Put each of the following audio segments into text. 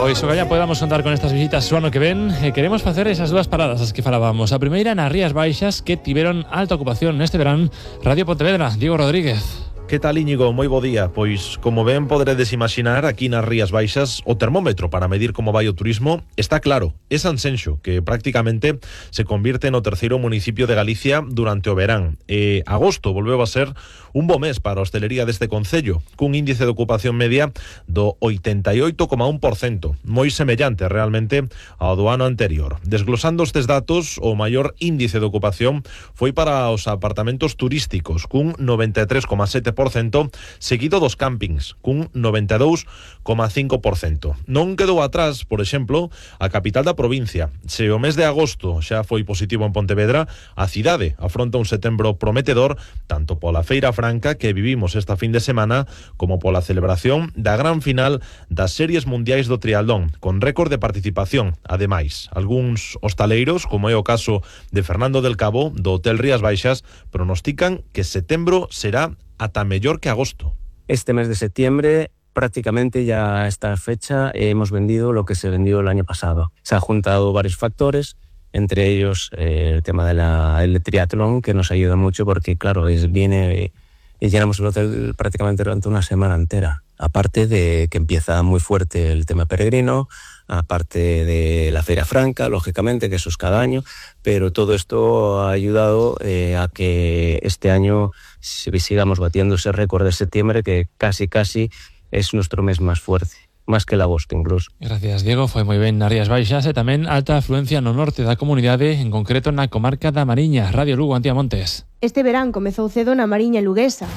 Pois o galla podamos contar con estas visitas o ano que ven. Queremos facer esas dúas paradas as que falábamos. A primeira nas Rías Baixas, que tiveron alta ocupación neste verán. Radio Pontevedra, Diego Rodríguez. Que tal, Íñigo? Moi bo día. Pois, como ben poderedes imaginar, aquí nas Rías Baixas o termómetro para medir como vai o turismo está claro, é Sanxenxo, que prácticamente se convirte no terceiro municipio de Galicia durante o verán. Agosto volveu a ser un bo mes para a hostelería deste concello, cun índice de ocupación media do 88,1%, moi semellante realmente ao do ano anterior. Desglosando estes datos, o maior índice de ocupación foi para os apartamentos turísticos, cun 93,7%, seguido dos campings, cun 92,5%. Non quedou atrás, por exemplo, a capital da provincia. Se o mes de agosto xa foi positivo en Pontevedra, a cidade afronta un setembro prometedor, tanto pola Feira Franca que vivimos esta fin de semana, como pola celebración da gran final das Series Mundiais do Triatlón, con récord de participación. Ademais, algúns hostaleiros, como é o caso de Fernando del Cabo, do Hotel Rías Baixas, pronostican que setembro será ata mellor que agosto. Este mes de septiembre, prácticamente ya a esta fecha, hemos vendido lo que se vendió el año pasado. Se han juntado varios factores, entre ellos el tema del triatlón, que nos ayuda mucho porque, claro, viene y llenamos el hotel prácticamente durante una semana entera. Aparte de que empieza muy fuerte el tema peregrino, aparte de la Feria Franca, lógicamente, que eso es cada año, pero todo esto ha ayudado a que este año sigamos batiendo ese récord de septiembre, que casi es nuestro mes más fuerte, más que el agosto incluso. Gracias, Diego. Foi moi ben nas Rías Baixas e tamén alta afluencia no norte da comunidade, en concreto na comarca da Mariña. Radio Lugo, Antía Montes. Este verán comezou cedo na Mariña luguesa.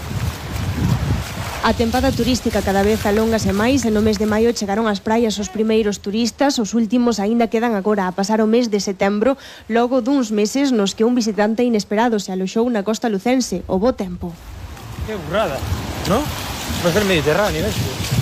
A tempada turística cada vez alóngase máis e no mes de maio chegaron ás praias os primeiros turistas, os últimos aínda quedan agora a pasar o mes de setembro, logo duns meses nos que un visitante inesperado se aloxou na costa lucense, o bo tempo. Que burrada, ¿no? Vai ser Mediterráneo, eso.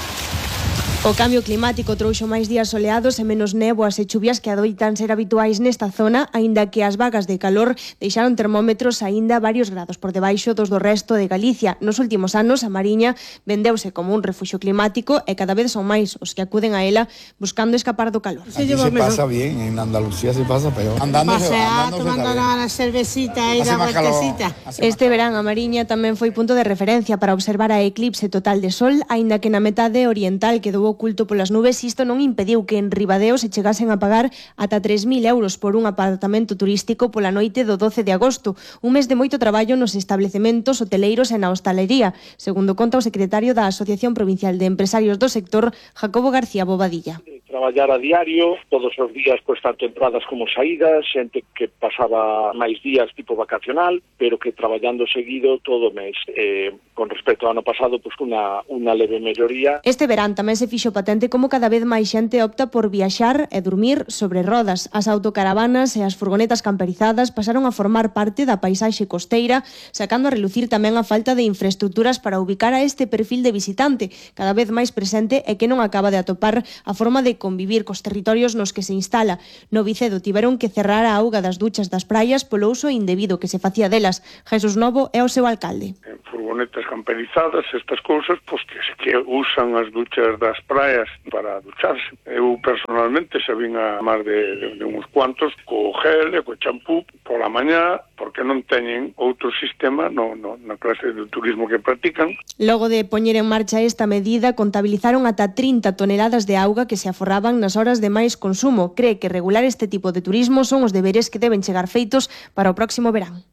O cambio climático trouxo máis días soleados e menos néboas e chuvias que adoitan ser habituais nesta zona, aínda que as vagas de calor deixaron termómetros aínda varios grados por debaixo dos do resto de Galicia. Nos últimos anos, a Mariña vendeuse como un refuxio climático e cada vez son máis os que acuden a ela buscando escapar do calor. Aquí se pasa bien, en Andalucía se pasa peor. Tomando la cervecita e la vueltecita. Este verán a Mariña tamén foi punto de referencia para observar a eclipse total de sol, aínda que na metade oriental quedou oculto polas nubes. Isto non impediu que en Ribadeo se chegasen a pagar ata 3.000 euros por un apartamento turístico pola noite do 12 de agosto, un mes de moito traballo nos establecementos hoteleiros e na hostalería, segundo conta o secretario da Asociación Provincial de Empresarios do sector, Jacobo García Bobadilla. Traballar a diario, todos os días, pues tanto entradas como saídas, xente que pasaba máis días tipo vacacional, pero que traballando seguido todo o mes. Con respecto ao ano pasado, pues unha leve melloría. Este verán tamén se fixo patente como cada vez máis xente opta por viaxar e dormir sobre rodas. As autocaravanas e as furgonetas camperizadas pasaron a formar parte da paisaxe costeira, sacando a relucir tamén a falta de infraestructuras para ubicar a este perfil de visitante, cada vez máis presente e que non acaba de atopar a forma de convivir cos territorios nos que se instala. No Vicedo tiveron que cerrar a auga das duchas das praias polo uso indebido que se facía delas. Jesús Novo é o seu alcalde. Furgonetas camperizadas, estas cousas, pues que usan as duchas das praias para ducharse. Eu personalmente xa vin a máis de uns cuantos co gel e co champú pola mañá, porque non teñen outro sistema na clase de turismo que practican. Logo de poñer en marcha esta medida, contabilizaron ata 30 toneladas de auga que se aforraban nas horas de máis consumo. Cree que regular este tipo de turismo son os deberes que deben chegar feitos para o próximo verán.